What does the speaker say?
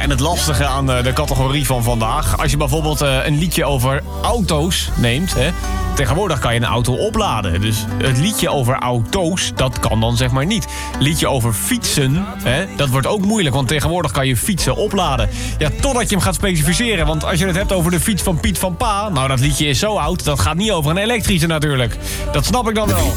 en het lastige aan de categorie van vandaag... als je bijvoorbeeld een liedje over auto's neemt... Hè, tegenwoordig kan je een auto opladen. Dus het liedje over auto's, dat kan dan zeg maar niet. Liedje over fietsen, hè, dat wordt ook moeilijk... want tegenwoordig kan je fietsen opladen. Ja, totdat je hem gaat specificeren. Want als je het hebt over de fiets van Piet van Pa... nou, dat liedje is zo oud, dat gaat niet over een elektrische natuurlijk. Dat snap ik dan wel.